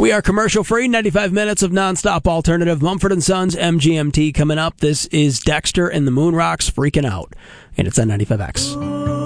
We are commercial free, 95 minutes of nonstop alternative. Mumford & Sons, MGMT coming up. This is Dexter and the Moon Rocks, Freaking Out. And it's on 95X.